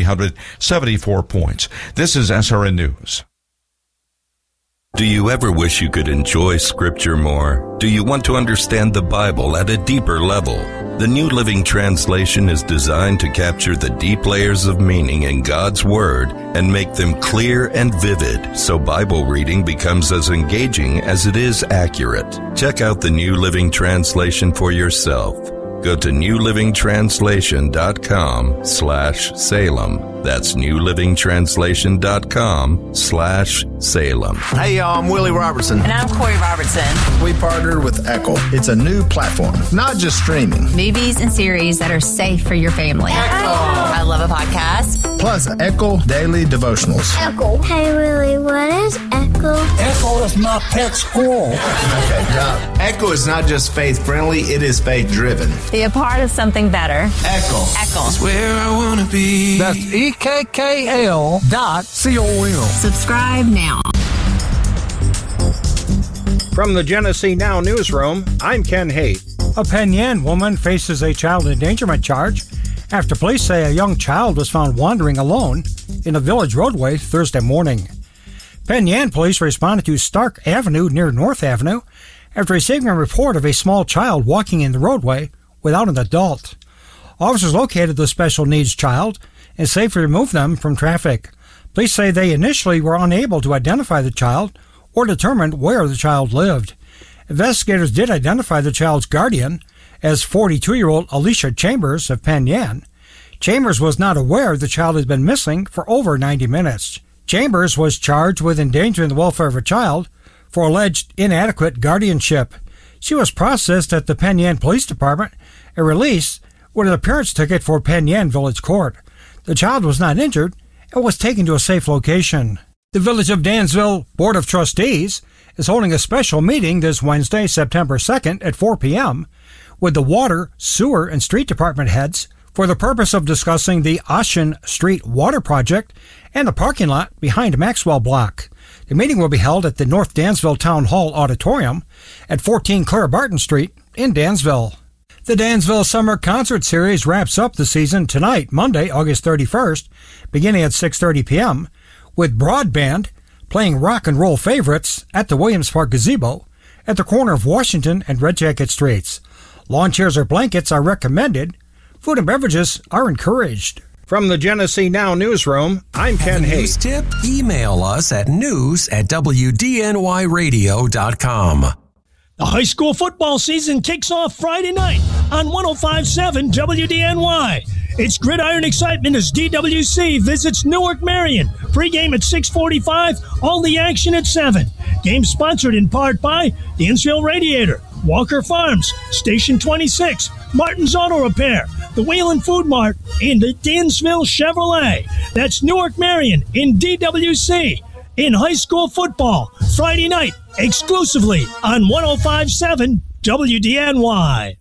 374 points. This is SRN News. Do you ever wish you could enjoy Scripture more? Do you want to understand the Bible at a deeper level? The New Living Translation is designed to capture the deep layers of meaning in God's Word and make them clear and vivid, so Bible reading becomes as engaging as it is accurate. Check out the New Living Translation for yourself. Go to newlivingtranslation.com/Salem. That's newlivingtranslation.com/Salem. Hey, y'all, I'm Willie Robertson. And I'm Corey Robertson. We partnered with Echo. It's a new platform, not just streaming. Movies and series that are safe for your family. Echo. I love a podcast. Plus, Echo Daily Devotionals. Echo. Hey, Willie, what is Echo? Echo is my pet squirrel. Okay, Echo is not just faith-friendly, it is faith-driven. Be a part of something better. Echo. Echo. That's where I want to be. That's EKKL.com. Subscribe now. From the Genesee Now newsroom, I'm Ken Haight. A Penn Yan woman faces a child endangerment charge after police say a young child was found wandering alone in a village roadway Thursday morning. Penn Yan police responded to Stark Avenue near North Avenue after receiving a report of a small child walking in the roadway without an adult. Officers located the special needs child and safely removed them from traffic. Police say they initially were unable to identify the child or determine where the child lived. Investigators did identify the child's guardian as 42-year-old Alicia Chambers of Penn Yan. Chambers was not aware the child had been missing for over 90 minutes. Chambers was charged with endangering the welfare of a child for alleged inadequate guardianship. She was processed at the Penn Yan Police Department and released with an appearance ticket for Penn Yan Village Court. The child was not injured and was taken to a safe location. The Village of Dansville Board of Trustees is holding a special meeting this Wednesday, September 2nd at 4 p.m. with the Water, Sewer, and Street Department heads for the purpose of discussing the Ocean Street Water Project and the parking lot behind Maxwell Block. The meeting will be held at the North Dansville Town Hall Auditorium at 14 Clara Barton Street in Dansville. The Dansville Summer Concert Series wraps up the season tonight, Monday, August 31st, beginning at 6:30 p.m., with Broadband playing rock and roll favorites at the Williams Park Gazebo at the corner of Washington and Red Jacket Streets. Lawn chairs or blankets are recommended. Food and beverages are encouraged. From the Genesee Now newsroom, I'm Ken Haight. News tip? Email us at news@wdnyradio.com. The high school football season kicks off Friday night on 105.7 WDNY. It's gridiron excitement as DWC visits Newark Marion. Pre-game at 6:45, all the action at 7. Game sponsored in part by Dansville Radiator, Walker Farms, Station 26, Martin's Auto Repair, the Whalen Food Mart, and the Dansville Chevrolet. That's Newark Marion in DWC. In high school football, Friday night, exclusively on 105.7 WDNY.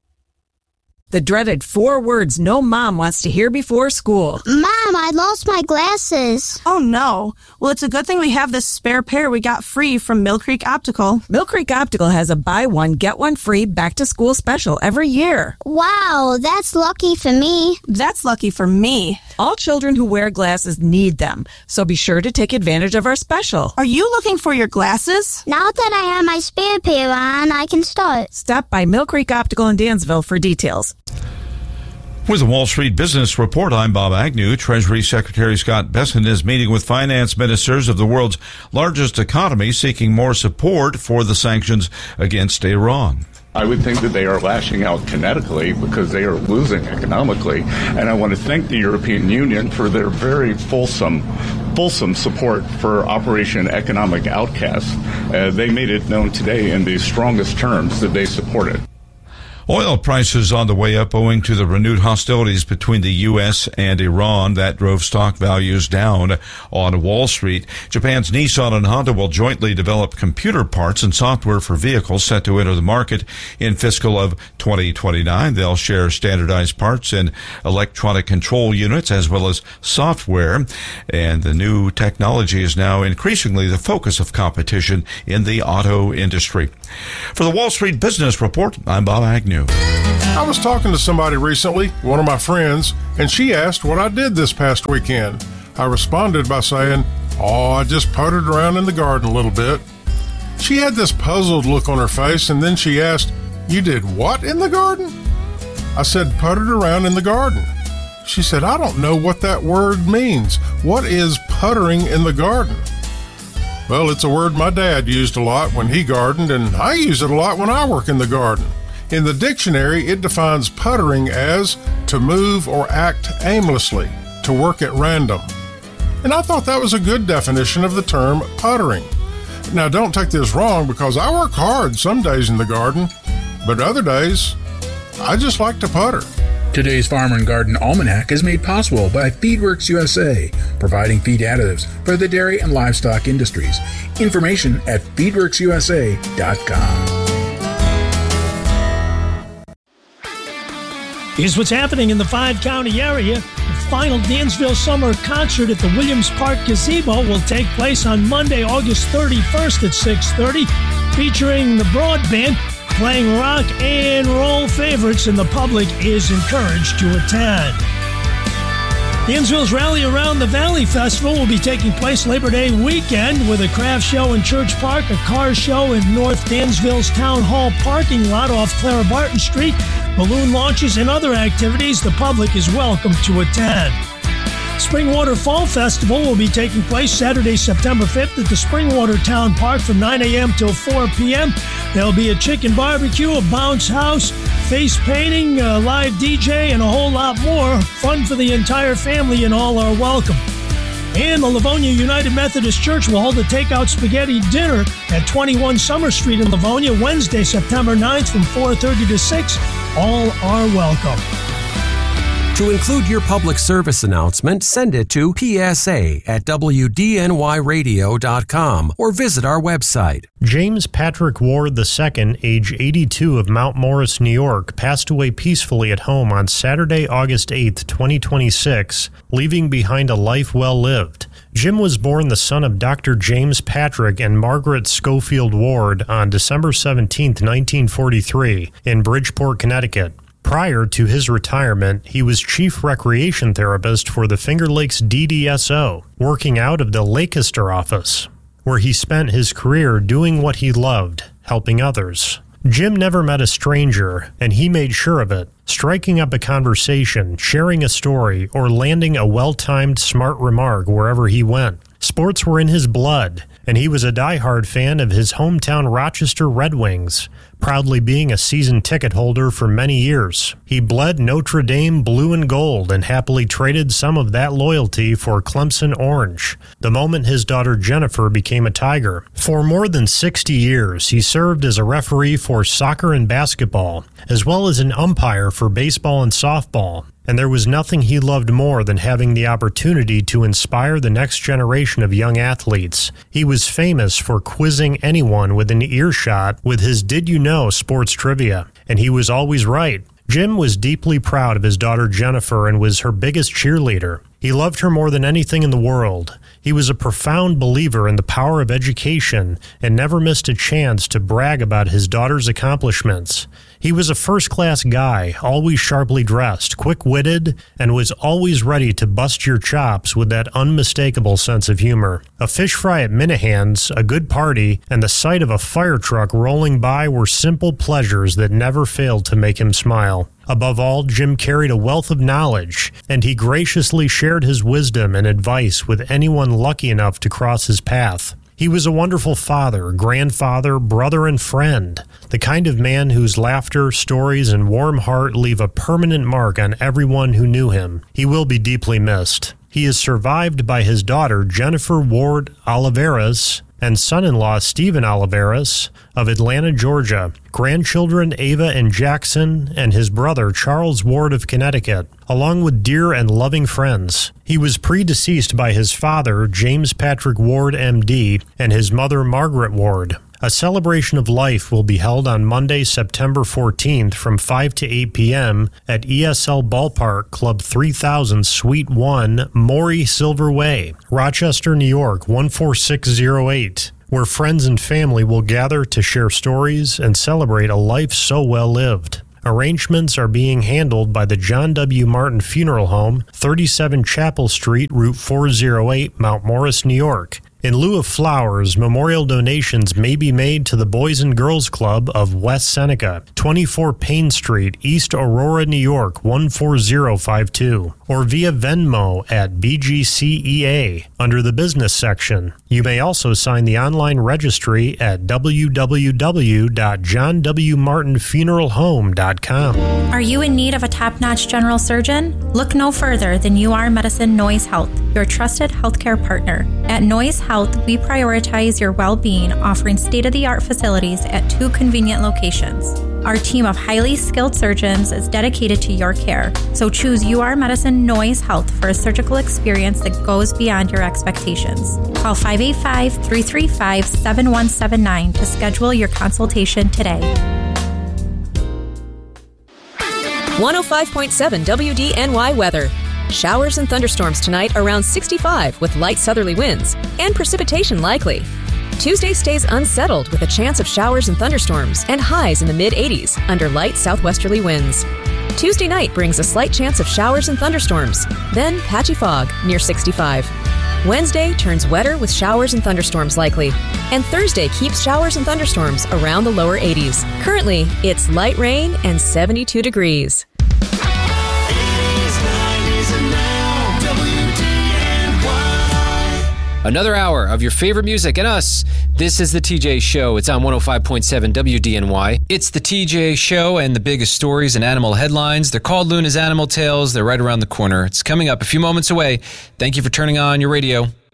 The dreaded 4 words no mom wants to hear before school. Mom, I lost my glasses. Oh, no. Well, it's a good thing we have this spare pair we got free from Mill Creek Optical. Mill Creek Optical has a buy one, get one free back-to-school special every year. Wow, that's lucky for me. That's lucky for me. All children who wear glasses need them, so be sure to take advantage of our special. Are you looking for your glasses? Now that I have my spare pair on, I can start. Stop by Mill Creek Optical in Dansville for details. With the Wall Street Business Report, I'm Bob Agnew. Treasury Secretary Scott Bessent is meeting with finance ministers of the world's largest economy, seeking more support for the sanctions against Iran. I would think that they are lashing out kinetically because they are losing economically. And I want to thank the European Union for their very fulsome support for Operation Economic Outcast. They made it known today in the strongest terms that they support it. Oil prices on the way up owing to the renewed hostilities between the U.S. and Iran. That drove stock values down on Wall Street. Japan's Nissan and Honda will jointly develop computer parts and software for vehicles set to enter the market in fiscal of 2029. They'll share standardized parts and electronic control units as well as software. And the new technology is now increasingly the focus of competition in the auto industry. For the Wall Street Business Report, I'm Bob Agnew. Avenue. I was talking to somebody recently, one of my friends, and she asked what I did this past weekend. I responded by saying, "Oh, I just puttered around in the garden a little bit." She had this puzzled look on her face, and then she asked, "You did what in the garden?" I said, "Puttered around in the garden." She said, "I don't know what that word means. What is puttering in the garden?" Well, it's a word my dad used a lot when he gardened, and I use it a lot when I work in the garden. In the dictionary, it defines puttering as to move or act aimlessly, to work at random. And I thought that was a good definition of the term puttering. Now, don't take this wrong, because I work hard some days in the garden, but other days, I just like to putter. Today's Farm and Garden Almanac is made possible by Feedworks USA, providing feed additives for the dairy and livestock industries. Information at feedworksusa.com. Here's what's happening in the 5-county area. The final Dansville Summer Concert at the Williams Park Gazebo will take place on Monday, August 31st at 6:30, featuring the Broadband, playing rock and roll favorites, and the public is encouraged to attend. Dansville's Rally Around the Valley Festival will be taking place Labor Day weekend with a craft show in Church Park, a car show in North Dansville's Town Hall parking lot off Clara Barton Street, balloon launches, and other activities. The public is welcome to attend. Springwater Fall Festival will be taking place Saturday, September 5th at the Springwater Town Park from 9 a.m. till 4 p.m. There'll be a chicken barbecue, a bounce house, face painting, a live DJ, and a whole lot more. Fun for the entire family, and all are welcome. And the Livonia United Methodist Church will hold a takeout spaghetti dinner at 21 Summer Street in Livonia Wednesday, September 9th from 4:30 to 6. All are welcome. To include your public service announcement, send it to psa@wdnyradio.com or visit our website. James Patrick Ward II, age 82, of Mount Morris, New York, passed away peacefully at home on Saturday, August 8, 2026, leaving behind a life well lived. Jim was born the son of Dr. James Patrick and Margaret Schofield Ward on December 17, 1943, in Bridgeport, Connecticut. Prior to his retirement, he was chief recreation therapist for the Finger Lakes DDSO, working out of the Lancaster office, where he spent his career doing what he loved, helping others. Jim never met a stranger, and he made sure of it, striking up a conversation, sharing a story, or landing a well-timed smart remark wherever he went. Sports were in his blood, and he was a diehard fan of his hometown Rochester Red Wings, proudly being a season ticket holder for many years. He bled Notre Dame blue and gold and happily traded some of that loyalty for Clemson orange the moment his daughter Jennifer became a Tiger. For more than 60 years, he served as a referee for soccer and basketball, as well as an umpire for baseball and softball. And there was nothing he loved more than having the opportunity to inspire the next generation of young athletes. He was famous for quizzing anyone within earshot with his Did You Know sports trivia, and he was always right. Jim was deeply proud of his daughter Jennifer and was her biggest cheerleader. He loved her more than anything in the world. He was a profound believer in the power of education and never missed a chance to brag about his daughter's accomplishments. He was a first-class guy, always sharply dressed, quick-witted, and was always ready to bust your chops with that unmistakable sense of humor. A fish fry at Minahan's, a good party, and the sight of a fire truck rolling by were simple pleasures that never failed to make him smile. Above all, Jim carried a wealth of knowledge, and he graciously shared his wisdom and advice with anyone lucky enough to cross his path. He was a wonderful father, grandfather, brother, and friend, the kind of man whose laughter, stories, and warm heart leave a permanent mark on everyone who knew him. He will be deeply missed. He is survived by his daughter, Jennifer Ward Oliveras, and son-in-law Stephen Oliveras of Atlanta, Georgia, grandchildren Ava and Jackson, and his brother Charles Ward of Connecticut, along with dear and loving friends. He was predeceased by his father, James Patrick Ward, M.D., and his mother, Margaret Ward. A celebration of life will be held on Monday, September 14th from 5 to 8 p.m. at ESL Ballpark, Club 3000, Suite 1, Maury Silver Way, Rochester, New York, 14608, where friends and family will gather to share stories and celebrate a life so well lived. Arrangements are being handled by the John W. Martin Funeral Home, 37 Chapel Street, Route 408, Mount Morris, New York. In lieu of flowers, memorial donations may be made to the Boys and Girls Club of West Seneca, 24 Payne Street, East Aurora, New York, 14052, or via Venmo at BGCEA under the business section. You may also sign the online registry at www.johnwmartinfuneralhome.com. Are you in need of a top-notch general surgeon? Look no further than UR Medicine Noise Health, your trusted healthcare partner. At Noise Health, we prioritize your well-being, offering state-of-the-art facilities at 2 convenient locations. Our team of highly skilled surgeons is dedicated to your care, so choose UR Medicine Noise Health for a surgical experience that goes beyond your expectations. Call 585-335-7179 to schedule your consultation today. 105.7 WDNY weather. Showers and thunderstorms tonight around 65 with light southerly winds and precipitation likely. Tuesday stays unsettled with a chance of showers and thunderstorms and highs in the mid-80s under light southwesterly winds. Tuesday night brings a slight chance of showers and thunderstorms, then patchy fog near 65. Wednesday turns wetter with showers and thunderstorms likely, and Thursday keeps showers and thunderstorms around the lower 80s. Currently, it's light rain and 72 degrees. Another hour of your favorite music and us. This is The TJ Show. It's on 105.7 WDNY. It's The TJ Show and the biggest stories and animal headlines. They're called Luna's Animal Tales. They're right around the corner. It's coming up a few moments away. Thank you for turning on your radio.